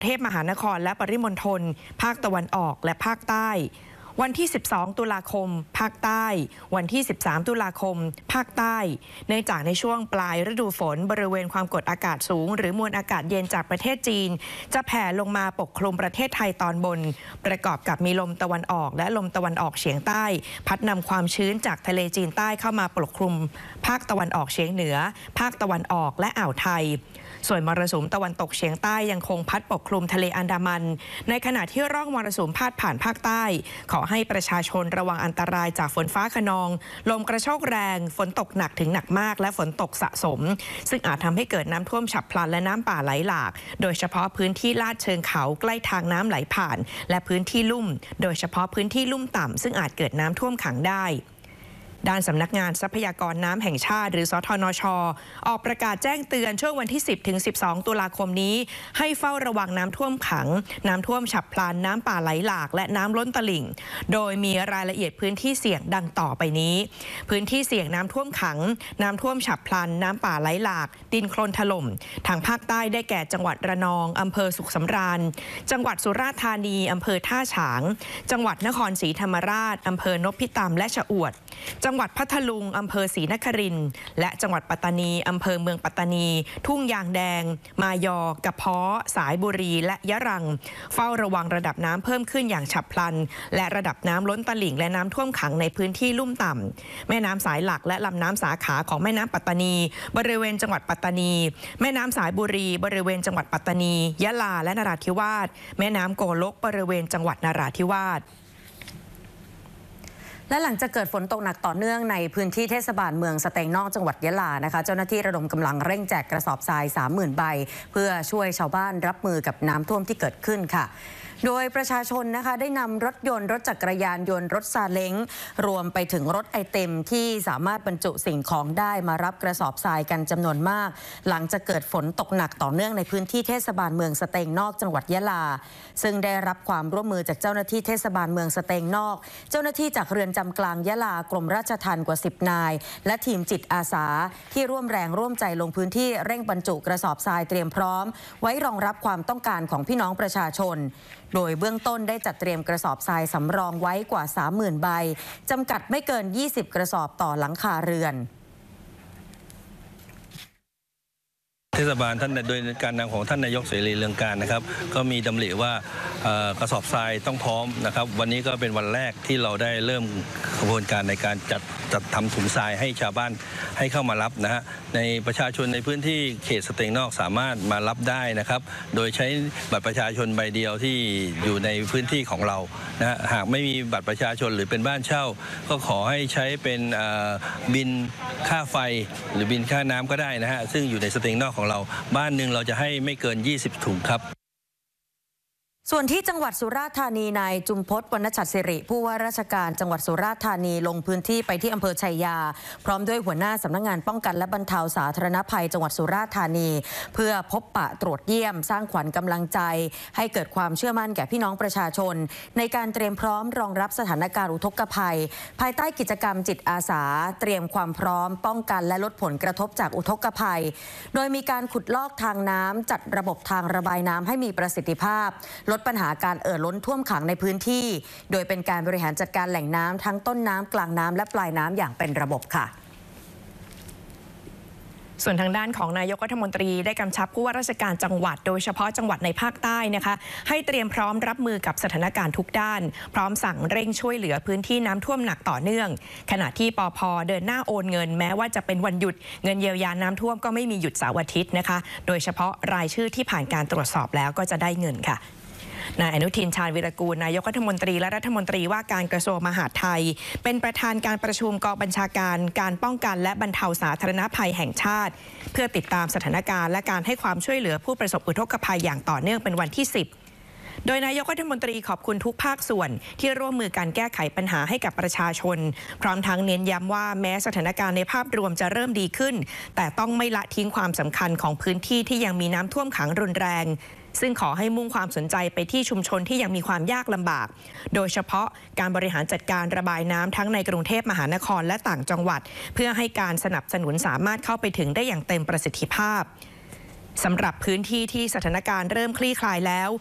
เทพมหานครและปริมณฑลภาคตะวันออกและภาคใต้วันที่ 12 ตุลาคม ภาคใต้วันที่ 13 ตุลาคม ภาคใต้เนื่องจากในช่วงปลายฤดูฝนบริเวณความกดอากาศสูงหรือมวลอากาศเย็นจากประเทศจีนจะแผ่ลงมาปกคลุมประเทศไทยตอนบนประกอบกับมีลมตะวันออกและลมตะวันออกเฉียงใต้พัดนำความชื้นจากทะเลจีนใต้เข้ามาปกคลุมภาคตะวันออกเฉียงเหนือภาคตะวันออกและอ่าวไทยส่วนมรสุมตะวันตกเฉียงใต้ยังคงพัดปกคลุมทะเลอันดามันในขณะที่ร่องมรสุมพาดผ่านภาคใต้ขอให้ประชาชนระวังอันตรายจากฝนฟ้าคะนองลมกระโชกแรงฝนตกหนักถึงหนักมากและฝนตกสะสมซึ่งอาจทำให้เกิดน้ำท่วมฉับพลันและน้ำป่าไหลหลากโดยเฉพาะพื้นที่ลาดเชิงเขาใกล้ทางน้ำไหลผ่านและพื้นที่ลุ่มโดยเฉพาะพื้นที่ลุ่มต่ำซึ่งอาจเกิดน้ำท่วมขังได้ด้านสำนักงานทรัพยากรน้ำแห่งชาติหรือสทนช.ออกประกาศแจ้งเตือนช่วงวันที่ 10 ถึง 12 ตุลาคมนี้ให้เฝ้าระวังน้ำท่วมขังน้ำท่วมฉับพลันน้ำป่าไหลหลากและน้ำล้นตลิ่งโดยมีรายละเอียดพื้นที่เสี่ยงดังต่อไปนี้พื้นที่เสี่ยงน้ำท่วมขังน้ำท่วมฉับพลันน้ำป่าไหลหลากดินโคลนถล่มทางภาคใต้ได้แก่จังหวัดระนองอำเภอสุขสำราญจังหวัดสุราษฎร์ธานีอำเภอท่าฉางจังหวัดนครศรีธรรมราชอำเภอนพิตำและฉะอวดจังหวัดพัทลุงอำเภอศรีนครินทร์และจังหวัดปัตตานีอำเภอเมืองปัตตานีทุ่งยางแดงมายอกระเพาะสายบุรีและยะรังเฝ้าระวังระดับน้ำเพิ่มขึ้นอย่างฉับพลันและระดับน้ำล้นตลิ่งและน้ำท่วมขังในพื้นที่ลุ่มต่ำแม่น้ำสายหลักและลำน้ำสาขาของแม่น้ำปัตตานีบริเวณจังหวัดปัตตานีแม่น้ำสายบุรีบริเวณจังหวัดปัตตานียะลาและนราธิวาสแม่น้ำโกลกบริเวณจังหวัดนราธิวาสและหลังจากเกิดฝนตกหนักต่อเนื่องในพื้นที่เทศบาลเมืองสเตงนอกจังหวัดยะลานะคะเจ้าหน้าที่ระดมกำลังเร่งแจกกระสอบทราย 30,000 ใบเพื่อช่วยชาวบ้านรับมือกับน้ำท่วมที่เกิดขึ้นค่ะโดยประชาชนนะคะได้นำรถยนต์รถจักรยานยนต์รถซาเล้งรวมไปถึงรถไอเต็มที่สามารถบรรจุสิ่งของได้มารับกระสอบทรายกันจำนวนมากหลังจากเกิดฝนตกหนักต่อเนื่องในพื้นที่เทศบาลเมืองสเตงนอกจังหวัดยะลาซึ่งได้รับความร่วมมือจากเจ้าหน้าที่เทศบาลเมืองสเตงนอกเจ้าหน้าที่จากเรือนจำกลางยะลากรมราชทัณฑ์กว่า10 นายและทีมจิตอาสาที่ร่วมแรงร่วมใจลงพื้นที่เร่งบรรจุกระสอบทรายเตรียมพร้อมไว้รองรับความต้องการของพี่น้องประชาชนโดยเบื้องต้นได้จัดเตรียมกระสอบทรายสำรองไว้กว่า 30,000 ใบจำกัดไม่เกิน 20 กระสอบต่อหลังคาเรือนเทศบาลท่านโดยการนำของท่านนายกเสรีเรืองการนะครับก็มีดำริว่ากระสอบทรายต้องพร้อมนะครับวันนี้ก็เป็นวันแรกที่เราได้เริ่มกระบวนการในการจัดทำถุงทรายให้ชาวบ้านให้เข้ามารับนะฮะในประชาชนในพื้นที่เขตสเตงนอกสามารถมารับได้นะครับโดยใช้บัตรประชาชนใบเดียวที่อยู่ในพื้นที่ของเรานะฮะหากไม่มีบัตรประชาชนหรือเป็นบ้านเช่าก็ขอให้ใช้เป็นบินค่าไฟหรือบินค่าน้ำก็ได้นะฮะซึ่งอยู่ในสเตงนอกของเราบ้านหนึ่งเราจะให้ไม่เกิน20 ถุงครับส่วนที่จังหวัดสุราษฎร์ธานีนายจุมพจน์ วรรณฉัตรศิริผู้ว่าราชการจังหวัดสุราษฎร์ธานีลงพื้นที่ไปที่อำเภอชัยยาพร้อมด้วยหัวหน้าสำนักงานป้องกันและบรรเทาสาธารณภัยจังหวัดสุราษฎร์ธานีเพื่อพบปะตรวจเยี่ยมสร้างขวัญกำลังใจให้เกิดความเชื่อมั่นแก่พี่น้องประชาชนในการเตรียมพร้อมรองรับสถานการณ์อุทกภัยภายใต้กิจกรรมจิตอาสาเตรียมความพร้อมป้องกันและลดผลกระทบจากอุทกภัยโดยมีการขุดลอกทางน้ำจัดระบบทางระบายน้ำให้มีประสิทธิภาพลดปัญหาการล้นท่วมขังในพื้นที่โดยเป็นการบริหารจัดการแหล่งน้ำทั้งต้นน้ำกลางน้ำและปลายน้ำอย่างเป็นระบบค่ะส่วนทางด้านของนายกรัฐมนตรีได้กำชับผู้ว่าราชการจังหวัดโดยเฉพาะจังหวัดในภาคใต้นะคะให้เตรียมพร้อมรับมือกับสถานการณ์ทุกด้านพร้อมสั่งเร่งช่วยเหลือพื้นที่น้ำท่วมหนักต่อเนื่องขณะที่ปภ.เดินหน้าโอนเงินแม้ว่าจะเป็นวันหยุดเงินเยียวยาน้ำท่วมก็ไม่มีหยุดเสาร์อาทิตย์นะคะโดยเฉพาะรายชื่อที่ผ่านการตรวจสอบแล้วก็จะได้เงินค่ะนายอนุทิน ชาญวีรกูลนายกรัฐมนตรีและรัฐมนตรีว่าการกระทรวงมหาดไทยเป็นประธานการประชุมกองบัญชาการการป้องกันและบรรเทาสาธารณภัยแห่งชาติเพื่อติดตามสถานการณ์และการให้ความช่วยเหลือผู้ประสบอุทกภัยอย่างต่อเนื่องเป็นวันที่ 10โดยนายกรัฐมนตรีขอบคุณทุกภาคส่วนที่ร่วมมือการแก้ไขปัญหาให้กับประชาชนพร้อมทั้งเน้นย้ำว่าแม้สถานการณ์ในภาพรวมจะเริ่มดีขึ้นแต่ต้องไม่ละทิ้งความสำคัญของพื้นที่ที่ยังมีน้ำท่วมขังรุนแรงซึ่งขอให้มุ่งความสนใจไปที่ชุมชนที่ยังมีความยากลำบากโดยเฉพาะการบริหารจัดการระบายน้ำทั้งในกรุงเทพมหานครและต่างจังหวัดเพื่อให้การสนับสนุนสามารถเข้าไปถึงได้อย่างเต็มประสิทธิภาพสำหรับพื้นที่ที่สถานการณ์เริ่มคลี่คลายแล้ว